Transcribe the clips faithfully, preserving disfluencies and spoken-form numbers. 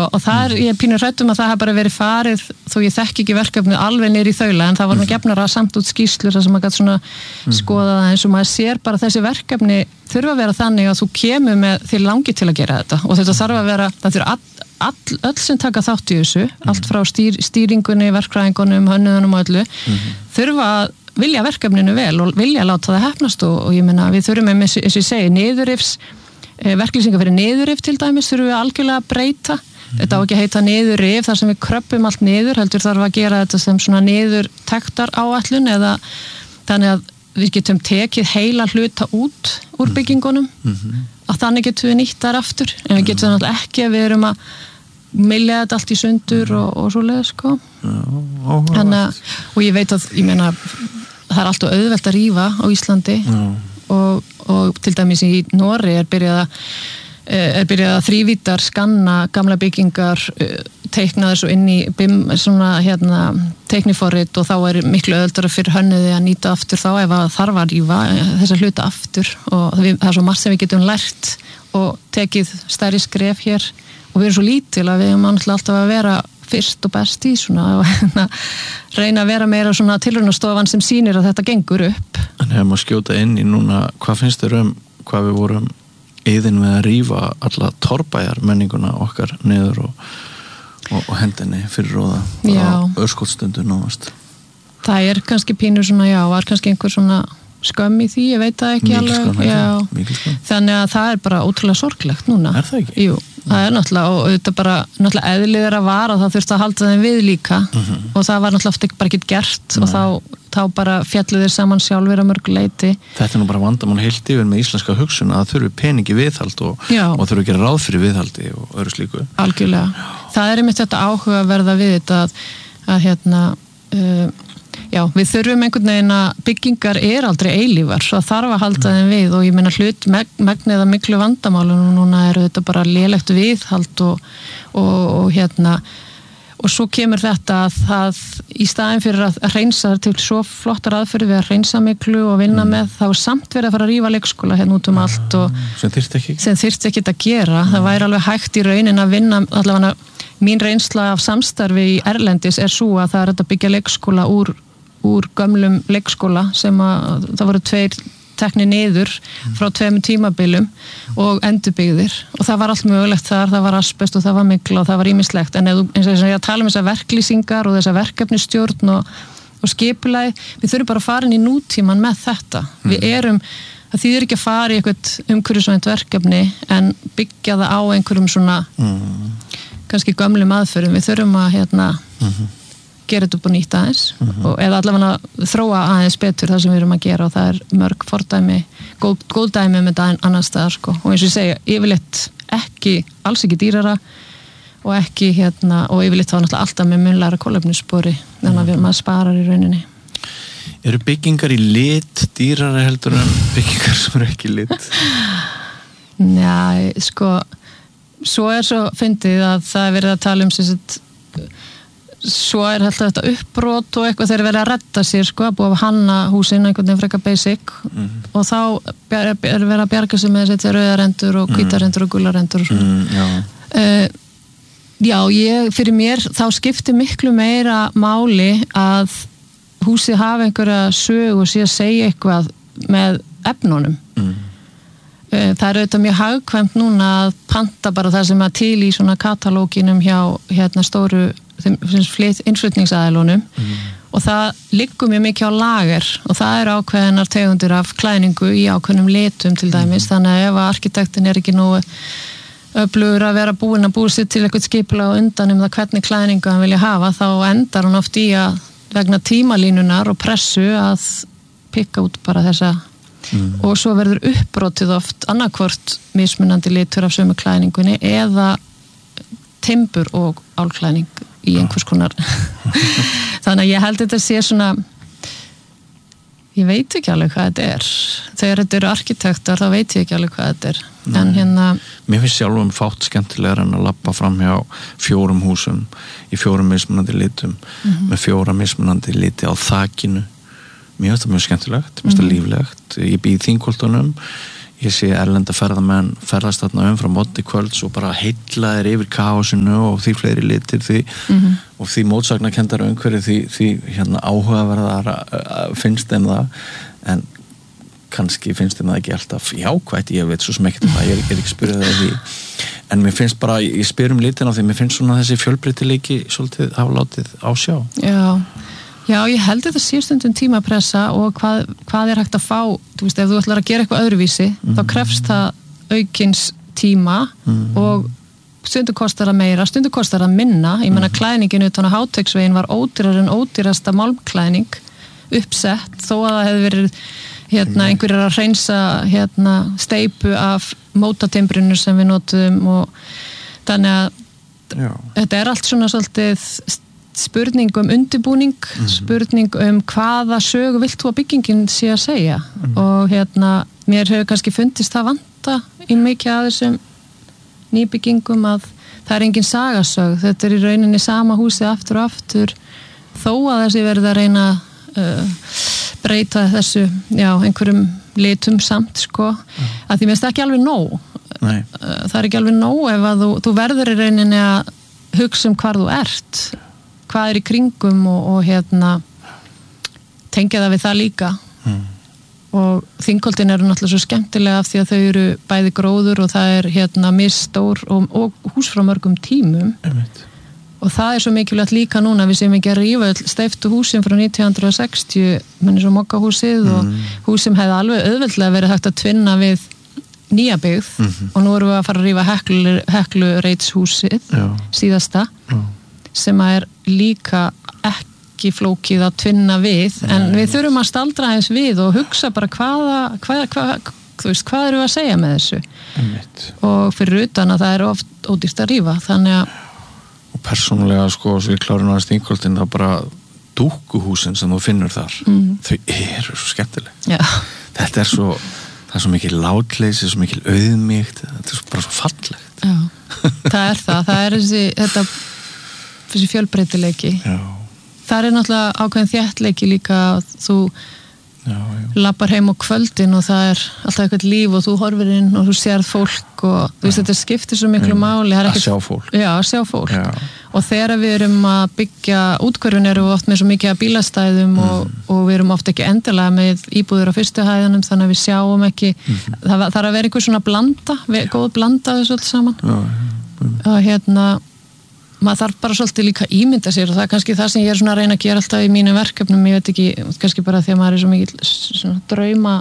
sko, og það er, ég er pínur hrædd um að það hafa bara verið farið, þó ég þekki ekki verkefni alveg niður í þaula, en það var nú gefnar að samt út skýrslur þar sem maður gæti svona mm. skoða það, eins og maður sér bara þessi verkefni þurfa að vera þannig að þú kemur með þér langi til að gera þetta, og þetta þarf að vera, það þurfa all, all, öll sem taka þátt í þessu, mm. allt frá stýr, stýringunni, verkfræðingunum, hönnuðunum og öllu, mm. þurfa að vilja verkefninu vel og vilja láta það hefnast og, og ég meina við þurfum með, eins og ég segi, niðurrifs, verklýsingar fyrir niðurrif til dæmis þurfum við algjörlega að breyta. Mm-hmm. Þetta á ekki að heita niðurrif þar sem við kröppum allt niður, heldur þarf að gera þetta sem svona niðurtektar áætlun eða þannig að við getum tekið heila hluta út úr byggingunum, mm-hmm. að þannig getum við nýtt þar aftur, en við getum mm-hmm. náttúrulega ekki að við erum að mylja þetta allt í sundur og, og svoleiðis sko. Þannig, og ég veit að, ég meina, það er alltaf auðvelt að rífa á Íslandi og, og til dæmis í Noregi er byrjað að, er byrjað að þrívítar skanna gamla byggingar, teikna þessu inn í B I M, svona hérna teikniforrit og þá er miklu auðveldara fyrir hönnuði að nýta aftur þá ef að þarf að rífa þessa hluta aftur og við, það er svo margt sem við getum lært og tekið stærri skref hér og við erum svo lítil að við erum alltaf að vera fyrst og best í svona og reyna að vera meira svona tilraunastofan sem sýnir að þetta gengur upp. En ef maður skjóta inn í núna, hvað finnst þér um hvað við vorum iðin með að rífa alla torrbæjar menninguna okkar niður og, og, og hendinni fyrir róða á örskotsstundu náðast? Það er kannski pínur svona, já, var kannski einhver svona skömm í því, ég veit það ekki mikil alveg skömm, já, mikil skömm. Þannig að það er bara ótrúlega sorglegt núna. Er það ekki? Jú, það er náttúrulega og þetta bara, náttúrulega eðlið er að vara það þurfti að halda þeim við líka mm-hmm. og það var náttúrulega oft bara ekki gert Nei. Og þá, þá bara fjallu þeir saman sjálfur að mörgu leiti. Þetta er nú bara vandamál heilt yfir með íslenska hugsun að þurfi peningi viðhald og, og þurfi að gera ráð fyrir viðhaldi og öðru slíku. Algjörlega. Já. Það er einmitt þetta áhugaverða við þetta að, að hérna uh, já, við þurfum einhvern veginn að byggingar er aldrei eilífar, svo þarf að halda þeim við og ég meina hlut meg, megnið að miklu vandamálum og núna eru þetta bara lélegt viðhald og, og, og hérna og svo kemur þetta að það í staðin fyrir að hreinsa til svo flottar aðferði við að hreinsa miklu og vinna mm. með, þá er samt verið að fara að rífa leikskóla hérna út um allt og sem þyrfti ekki, sem þyrfti ekki að gera, mm. það væri alveg hægt í raunin að vinna allavega mín reynsla af samstarfi í Erlendis er svo að það er að byggja leikskóla úr úr gömlum leikskóla sem að það voru tveir teknir niður frá tveimur tímabilum og endurbyggðir og það var allt mögulegt þar, það var asbest og það var mikla og það var ýmislegt en eða, eins og þess að ég tala um þessar verklýsingar og þessar verkefnistjórn og, og skipulagi, við þurfum bara að fara inn í nútíman með þetta, mm. við erum það þýðir ekki að fara í eitthvað umhverfisvænt verkefni en byggja það á einhverjum svona mm. kannski gömlum aðferðum, við þurfum að hérna mm-hmm. gera þetta upp og nýtt aðeins mm-hmm. og eða allavega þróa aðeins betur það sem við erum að gera og það er mörg fordæmi, góð, góð dæmi með það annar staðar sko og eins og ég segja yfirleitt ekki, alls ekki dýrara og ekki hérna og yfirleitt þá náttúrulega alltaf með munlæra kolefnisspori þannig að mm-hmm. maður sparar í rauninni. Eru byggingar í lit dýrara heldur en byggingar sem eru ekki lit? Nei, sko svo er svo fyndið að það er verið að tala um sem sagt svo er alltaf þetta uppbrot og eitthvað þeir verið að redda sér sko, að búið að hanna húsin einhvern veginn frekar basic mm. og þá er verið að bjarga sig með að setja rauðarendur og hvítarendur og gularendur og svona. Mm, já. Uh, já, ég, fyrir mér þá skiptir miklu meira máli að húsið hafa einhverja sög og sé að segja eitthvað með efnunum. Mm. Uh, það er auðvitað mjög hagkvæmt núna að panta bara það sem er til í svona katalóginum hjá hérna stóru innflutningsaðilunum mm. og það liggur mjög mikið á lager og það er ákveðinar tegundir af klæningu í ákveðnum litum til dæmis mm. þannig að ef arkitektin er ekki nógu öflugur að vera búin að búið sér til eitthvað skipulega og undan um það hvernig klæningu hann vilja hafa þá endar hann oft í að vegna tímalínunar og pressu að pikka út bara þessa mm. og svo verður uppbrotið oft annarkvort mismunandi litur af sömu klæningunni eða timbur og álklæning í einhvers konar þannig að ég held þetta sé svona ég veit ekki alveg hvað þetta er þegar þetta eru arkitektar þá veit ég ekki alveg hvað þetta er Nei. En hérna mér finnst sjálfum fátt skemmtilegar en að labba fram hjá fjórum húsum í fjórum mismunandi litum mm-hmm. með fjóra mismunandi liti á þakinu mér finnst það mjög skemmtilegt, mér finnst það mm-hmm. líflegt ég býð Þingholtunum ég sé erlenda ferðamenn ferðast þarna um frá móti kvölds og bara heillaðir yfir kaosinu og því fleiri litir því, mm-hmm. og því mótsagnakendara umhverju því, því hérna áhugaverðar finnst þeim það, en kannski finnst þeim það ekki alltaf jákvætt, ég veit svo sem ekkert um það, ég er, er ekki spyrðið það því, en mér finnst bara, ég spyr um litin á því, mér finnst svona þessi fjölbreytileiki svolítið hafa látið á sjá. Já, já, ég held þetta sé stundum tímapressa og hvað, hvað er hægt að fá, þú veist, ef þú ætlar að gera eitthvað öðruvísi, mm. þá krefst það aukins tíma mm. og stundum kostar það meira, stundum kostar það minna, ég menna mm. klæðningin utan á Háteigsveginn var ódýrar en ódýrasta málmklæðning uppsett, þó að það hefði verið hérna einhverjir að hreinsa hérna steypu af mótatimbrinu sem við notum og þannig að Já. Þetta er allt svona svolítið spurning um undirbúning, mm-hmm. spurning um hvaða sögu vilt þú að byggingin sé að segja mm-hmm. og hérna mér hefur kannski fundist það vanta í mikið af þessum nýbyggingum að það er engin sagasög, þetta er í rauninni sama húsið aftur og aftur þó að þessi verið að reyna uh, breyta þessu, já, einhverjum litum samt, sko, mm. að því mér finnst ekki alveg nóg. Nei. Það er ekki alveg nóg ef að þú, þú verður í rauninni að hugsa um hvar þú ert, hvað er í kringum og, og hérna tengja það við það líka. Mm. Og þingholdin eru náttúrulega svo skemmtilega af því að þau eru bæði gróður og það er hérna misstór og, og hús frá mörgum tímum. Einmitt. Og það er svo mikilvægt líka núna, við séum ekki að rífa steyptu húsin frá nítján sextíu, menn svo mokkahúsið mm. og hús sem hefði alveg auðveldlega verið hægt að tvinna við nýja byggð mm-hmm. og nú erum við að fara að rífa Heklu, Heklureitshúsið síðasta, Já. Sem er líka ekki flókið að tvinna við, Nei, en við þurfum að staldra aðeins við og hugsa bara hvaða, hvaða, hvaða, þú veist, hvað erum við að segja með þessu? Einmitt. Og fyrir utan að það er oft ódýrt að rífa, þannig að og persónulega sko, svo ég klári náðast þingholdin það bara dúkkuhúsin sem þú finnur þar, mm. þau eru svo skemmtileg Já. Þetta er svo það er svo mikil látleysi, svo mikil auðmýkt, þetta er bara svo fallegt Já, það er það það er þessi, þetta þessi fjölbreytileiki Já. Það er náttúrulega ákveðin þéttleiki líka að þú Já, já. Lappar heim á kvöldin og það er alltaf eitthvað líf og þú horfir inn og þú sérð fólk og þú veist þetta skiptir svo miklu mm. máli að ekkert... sjá fólk, já, að sjá fólk. Já. Og þegar við erum að byggja útkvörfin erum við oft með svo mikið að bílastæðum mm. og, og við erum oft ekki endilega með íbúður á fyrstu hæðanum þannig að við sjáum ekki mm. það, það er að vera einhver svona blanda við, góð blanda þessu allt saman já, já. Og hérna maður þarf bara svolítið líka að ímynda sér og það er kannski það sem ég er svona að reyna að gera alltaf í mínu verkefnum, ég veit ekki, kannski bara því að maður er svo mikið svona drauma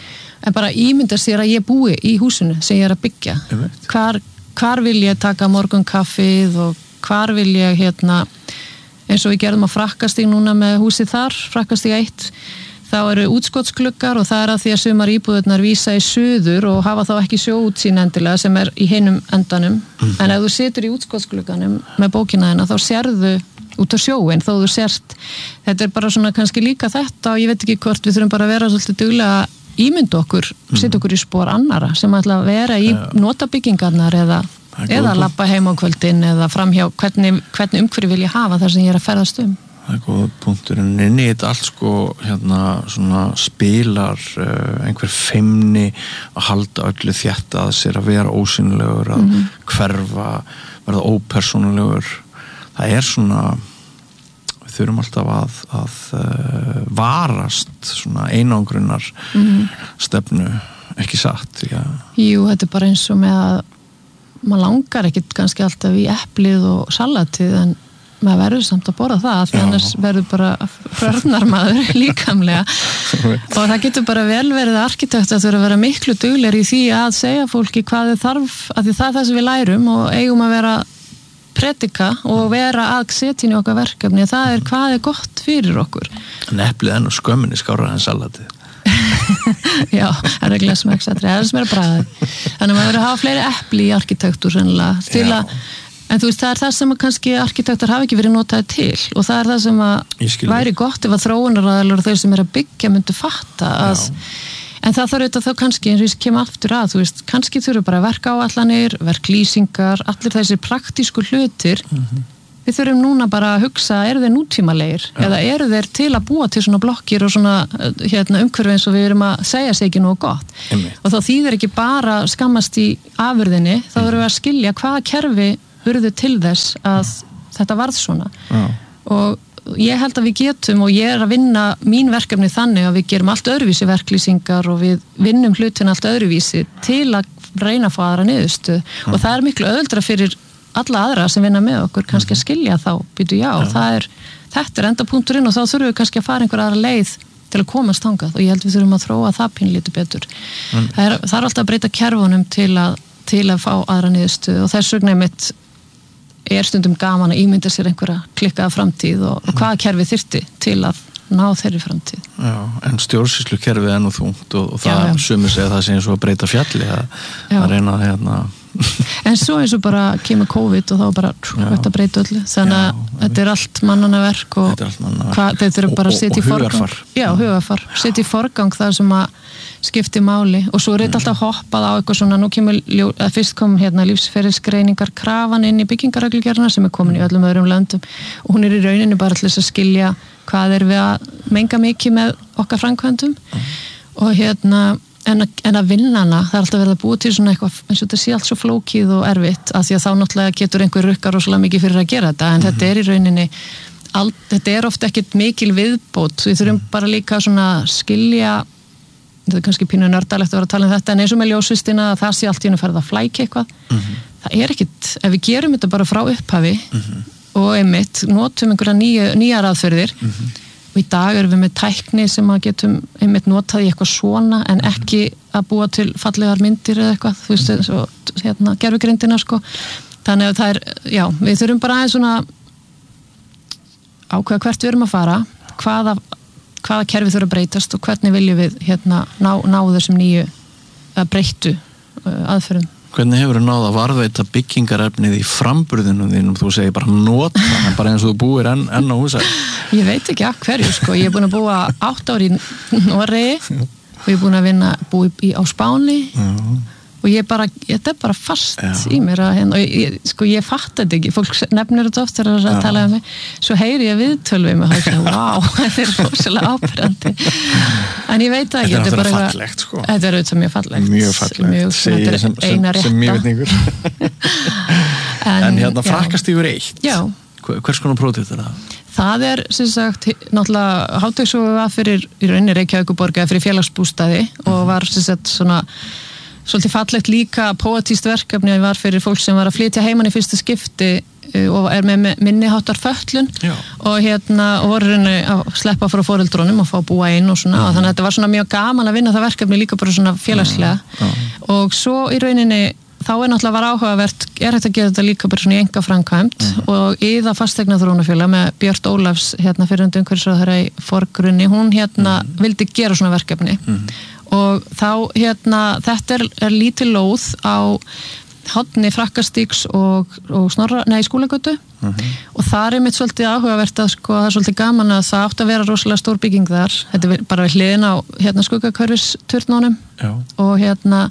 en bara ímynda sér að ég búi í húsinu sem ég er að byggja hvar, hvar vil ég taka morgunkaffið og hvar vil ég hérna eins og við gerðum á Frakkastíg núna með húsið þar, Frakkastíg eitt þá eru útskotsgluggar og það er að því að sumar íbúðurnar vísa í suður og hafa þá ekki sjóútsýn endilega sem er í hinum endanum mm. en ef þú situr í útskotsglugganum með bókina þina þá sérðu út á sjóin þó þú sérst, þetta er bara svona kannski líka þetta og ég veit ekki hvort við þurfum bara að vera svolítið duglega að ímynda okkur mm. setja okkur í spór annara sem ætla að vera í ja. Notabyggingarnar eða, eða lappa heim á kvöldin eða framhjá hvernig, hvernig umhverfi vil ég hafa þar sem ég er að ferðast um Það er góða punktur, en inn í þetta allt sko, hérna, svona spilar uh, einhver feimni að halda öllu þétt að sér að vera ósynlegur, að mm-hmm. hverfa, verða ópersónulegur. Það er svona, við þurfum alltaf að, að uh, varast svona einangrunar mm-hmm. stefnu, ekki satt. Já. Jú, þetta er bara eins og með að maður langar ekkit kannski alltaf í eplið og salatið, en maður verður samt að borða það því annars verður bara frörnar maður líkamlega og það getur bara vel verið að arkitektar þurfa að vera miklu duglegir í því að segja fólki hvað þau þarf, að því það er það sem við lærum og eigum að vera predika og vera að setja inn í okkar verkefni, það er hvað er gott fyrir okkur. En eplið enn og skömminni skárra en salatið. Já, það er ekki smekksatri, það er sem er að bræða. Þannig að maður verður að hafa fleiri epli í arkitektur sennilega til að En þú veist, það er það sem að kannski arkitektar hafa ekki verið notaði til og það er það sem að væri gott ef að þróunaraðilar og þeir sem er að byggja myndu fatta að, en það þarf auðvitað þá kannski eins og ég kem aftur að, þú veist, kannski þurfu bara verkáætlanir, verklýsingar, allir þessi praktísku hlutir mm-hmm. við þurfum núna bara að hugsa, eru þeir nútímalegir ja. eða eru þeir til að búa til svona blokkir og svona hérna, umhverfi eins og við erum að segja sig ekki nógu gott Einmitt. og þá þýðir ekki bara skammast í afurðinni, þá þurfum við að skilja hvaða kerfi urðu til þess að þetta varð svona ja. og ég held að við getum og ég er að vinna mín verkefni þannig að við gerum allt öðruvísi verklýsingar og við vinnum hlutin allt öðruvísi til að reyna að fá aðra niðurstu ja. og það er miklu öðuldra fyrir alla aðra sem vinna með okkur kannski að skilja þá, býtu já, ja. það er þetta er endapunkturinn og þá þurfum við kannski að fara einhver aðra leið til að komast þangað og ég held við þurfum að þróa það pínlítið betur. Mm. Það, er, það er alltaf að breyta kerfunum til að, til að fá aðra niðurstu og þess vegna mitt er stundum gaman að ímynda sér einhverja klikkaða framtíð og, og hvaða kerfi þyrfti til að ná þeirri framtíð. Já, en stjórnsýslu kerfið er nú þungt og, og það já, já. sumir segja það sé eins og að breyta fjalli að, að reyna að hérna en svo eins og bara kemur COVID og þá bara þetta breyta öllu þannig að já, þetta er allt mannana verk og þetta er bara að setja í forgang já, hugafar, setja í forgang það sem að skipti máli og svo er þetta alltaf hoppað á eitthvað svona, nú kemur að fyrst kom hérna lífsferilsgreiningar krafan inn í byggingarreglugerðina sem er komin í öllum öðrum löndum og hún er í rauninni bara til þess að skilja hvað er við að menga mikið með okkar framkvæmdum mm. og hérna En að, en að vinna hana, það er alltaf verið að búa til svona eitthvað, eins og þetta sé allt svo flókið og erfitt, af því að þá náttúrulega getur einhver rukkar rosalega mikið fyrir að gera þetta, en mm-hmm. þetta er í rauninni, all, þetta er ofta ekkit mikil viðbót, við þurfum bara líka svona skilja, þetta er kannski pínu nördalegt að vera að tala um þetta, en eins og með ljósvistina, það sé allt í hennu ferð að flækja eitthvað, mm-hmm. það er ekkit, ef við gerum þetta bara frá upphafi mm-hmm. og einmitt, notum einhverja nýja, nýjar aðferðir, mm-hmm. og í dag erum við með tækni sem að getum einmitt notað í eitthvað svona en ekki að búa til fallegar myndir eða eitthvað, þú veist, eins og hérna, gervigrindina sko, þannig að það er já, við þurfum bara aðeins svona ákveða hvert við erum að fara hvaða, hvaða kerfi þurfa að breytast og hvernig viljum við hérna ná, ná þessum nýju að breyttu aðferðum. Hvernig hefur þú náð að varðveita byggingarefnið í framburðinu þínum, þú segir bara nota, bara eins og þú búir enn, enn á húsa? Ég veit ekki að hverju, sko. Ég er búin að búa átt ári í Noregi og ég er búin að vinna, búi í, á Spáni Já. og ég bara, þetta er bara fast Já. í mér að hérna, og ég, sko, ég fatt þetta ekki, fólk nefnir þetta oft þegar það er að tala um mig, svo heyri ég viðtöl við mig og það er wow, þetta er rosalega ábyrgandi, en ég veit ekki, þetta er bara fallegt, sko. Þetta er auðvitað mjög fallegt. Mjög fallegt, mjög, segi ég sem, sem, sem mjögvitningur. en, en hérna frakkastígur eitt, Já. hvers konar pródúkt er það? Það er, sem sagt, náttúrulega Háteigshofi var fyrir, í rauninni Reykjavíkurborg eða fyrir félagsbústaði og var, sem sagt, svona svolítið fallegt líka póetískt verkefni að var fyrir fólk sem var að flytja heiman í fyrsta skipti og er með minniháttar fötlun og hérna og voru rauninni að sleppa frá foreldrunum og fá búa inn og svona, mm. og þannig að þetta var svona mjög gaman að vinna það verkefni líka bara svona félagslega mm. Mm. og svo í rauninni þá er náttúrulega var áhugavert, er hægt að gera þetta líka bara svona í engaframkvæmt mm. og Iða fasteignaþróunarfélag með Björt Ólafs hérna fyrir undir umhverfisráðherra í forgrunni, hún hérna mm. vildi gera svona verkefni mm. og þá hérna, þetta er, er lítil lóð á horni Frakkastígs og, og Snorra, nei, Skúlagötu mm-hmm. og það er mitt svolítið áhugavert að sko, það er svolítið gaman að það átt að vera rosalega stór bygging þar, þetta er bara við hliðin á hérna skuggakörfisturnunum og hérna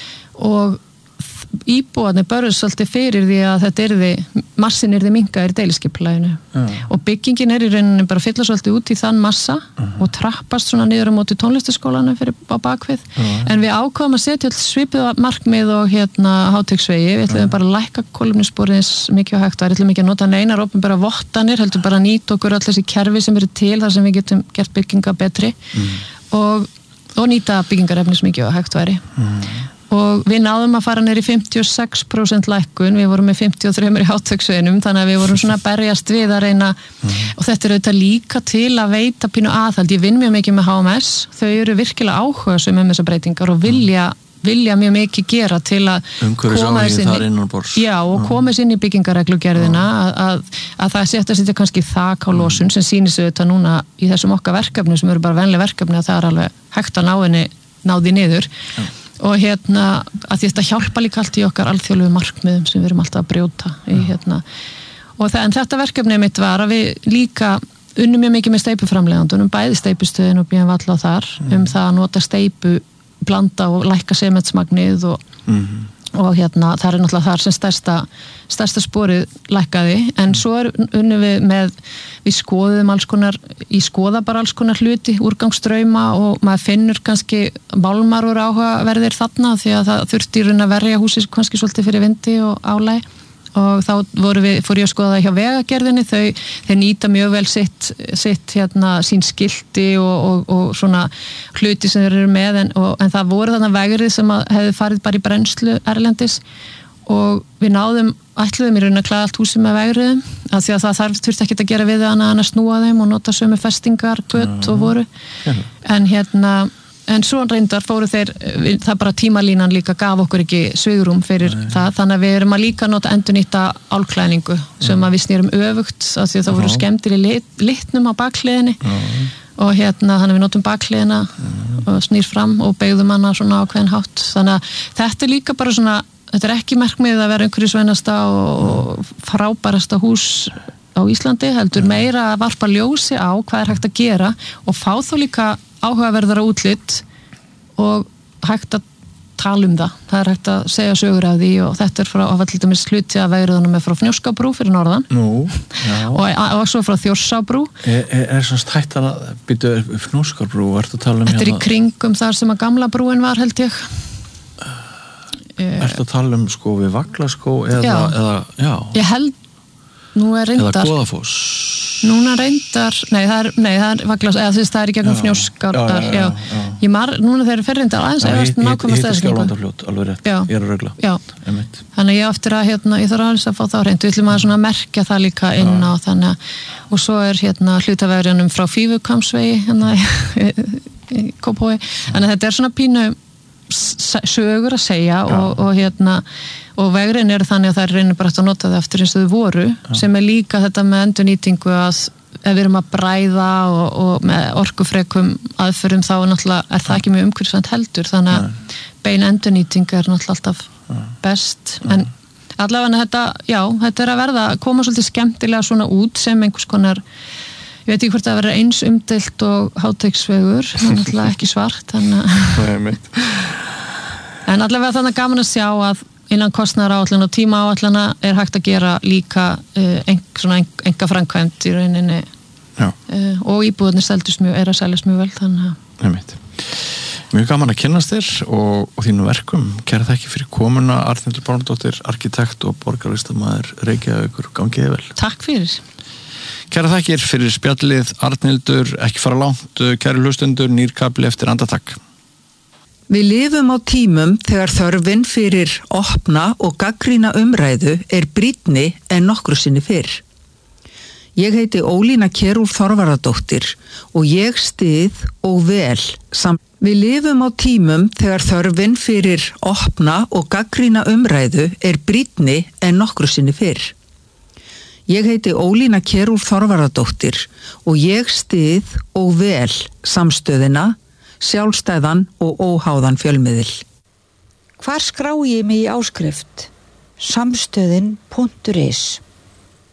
og íbúarnir börjast svolítið fyrir því að þetta yrði, massin yrði minkaðir í deiliskipulaginu mm. og byggingin er í rauninni bara fylla svolítið út í þann massa mm. og trappast svona niður á móti tónlistaskólanum fyrir á bakvið mm. en við ákváðum að setja svipuð markmið og hérna Háteigsvegi, við ætlum mm. bara að lækka kolumnisporins mikið og hægt, við ætlum ekki að nota neinar opinbera vottanir, heldur bara að nýta okkur allir þessi kerfi sem eru til þar sem við getum gert bygginga betri mm. og, og nýta byggingarefnis mikið og hægt væri mm. og við náðum að fara neyri fimmtíu og sex prósent lækkun, við vorum með fimmtíu og þrjú í Háteigsveginum, þannig að við vorum svona að berjast við að reyna, mm. og þetta er auðvitað líka til að veita pínu aðhald, ég vinn mjög mikið með H M S, þau eru virkilega áhugasum um þessar breytingar og vilja, vilja mjög mikið gera til að koma þess inn í, já, og koma þess inn í byggingareglugerðina að, að, að það setja setja kannski þak á losun sem sýnir sig auðvitað núna í þessum okkar verkefni sem eru bara venlega verkefni að það er alveg hægt að ná henni, ná því niður. Já. Og hérna, að þetta hjálpa líka allt í okkar alþjóðlegu markmiðum sem við erum alltaf að brjóta í hérna. Og það, en þetta verkefni mitt var að við líka unnum mjög mikið með steipuframleiðandunum, bæði steipustöðin og bíðan valla þar, mm. um það að nota steipu, blanda og lækka sementsmagnið og, mm. og hérna það er náttúrulega þar sem stærsta, stærsta sporið lækkaði, en svo er unnum við með, við skoðum alls konar, í skoða bara alls konar hluti, úrgangsstrauma og maður finnur kannski málmar úr áhugaverðir þarna því að það þurfti í raun að verja húsið kannski svolítið fyrir vindi og álæg og þá voru við, fór ég að skoða það hjá vegagerðinni, þau, þau nýta mjög vel sitt, sitt hérna sín skilti og, og, og svona hluti sem þeir eru með en, og, en það voru þarna vegrið sem hefði farið bara í brennslu erlendis og við náðum, ætluðum í raun að klæða allt húsið með vegriðum af því að það þarf þurfti ekkert að gera við hana en að snúa þeim og nota sömu festingar, gött og voru en hérna en svo reyndar fóru þeir, það bara tímalínan líka gaf okkur ekki svigrúm fyrir Nei. það, þannig að við erum að líka nota endurnýta álklæðningu sem mm. að við snýrum öfugt af því að það voru skemmtir í lit, litnum á bakhliðinni mm. og hérna þannig að við notum bakhliðina mm. og snýr fram og beigðum hana svona ákveðin hátt þannig að þetta er líka bara svona þetta er ekki markmið að vera einhverju sveinasta og frábærasta hús á Íslandi, heldur meira að varpa ljósi á hvað er hægt að gera og fá þó líka áhugaverðara útlit og hægt að tala um það. Það er hægt að segja sögur af því og þetta er frá áfallitumis hluti að vegriðunum er frá Fnjóskabrú fyrir norðan Nú, og, og svo frá Þjórsábrú. Er, er, er svona stætt að byrja Fnjóskabrú, ertu að tala um Þetta er hérna? Í kringum þar sem að gamla brúin var held ég. Ertu að tala um sko við Vaglaskó eða, já. eða, já. Ég held Nú er reyndar eða Goðafoss núna reyndar, nei það er, nei, það er Vaglas, eða þess það er í gegnum Fnjóskar já, já, já, já. Ég mar, núna þeir eru fyrir reyndar aðeins eða nákvæmast ég heiti Skjálfandafljót, alveg rétt já. Ég er að regla þannig ég eftir að, hérna, ég þarf aðeins að fá það reynd við ætlum að svona merkja það líka inn á þannig að, og svo er hérna hlutavegrinum frá Fífukamsvegi hérna í Kópavogi, en þetta er svona pínu sögur að segja og, og hérna og vegrin eru þannig að það er reynir bara að nota það eftir eins og þau voru ja. Sem er líka þetta með endurnýtingu að ef við erum að bræða og, og með orkufrekum aðförum þá náttúrulega er það ekki mjög umhverfisvænt heldur þannig að ja. Bein endurnýting er náttúrulega alltaf ja. Best ja. En allavega þetta, já, þetta er að verða koma svolítið skemmtilega svona út sem einhvers konar ég veit ekki hvort það verður eins umdeilt og háteiksvegur það er náttúrulega ekki svart þannig en allavega þannig gaman að sjá að innan kostnaðaráætlun og tímaáætluna er hægt að gera líka uh, ein, svona ein, enga framkvæmd í rauninni uh, og íbúðarnir seldust mjög, er að seljast mjög vel þannig að Mjög gaman að kynnast þér og, og þínu verkum. Kæra þakki fyrir komuna Arnhildur Pálmadóttir, arkitekt og borgarlistamaður Reykjavíkur, gangiði vel. Takk fyrir. Kæra þakkir fyrir spjallið Arnhildur, ekki fara langt, kæru hlustundur, nýrkabli eftir andartak. Við lifum á tímum þegar þörfin fyrir opna og gagnrýna umræðu er brýnni en nokkru sinni fyrr. Ég heiti Ólína Kjerúl Þorvaradóttir og ég styð og vel samt. Við lifum á tímum þegar þörfin fyrir opna og gagnrýna umræðu er brýnni en nokkru sinni fyrr. Ég heiti Ólína Kjerúl Þorvaradóttir og ég styð og vel samstöðina, sjálfstæðan og óháðan fjölmiðil. Hvar skrá ég mig í áskrift? samstöðin punktur is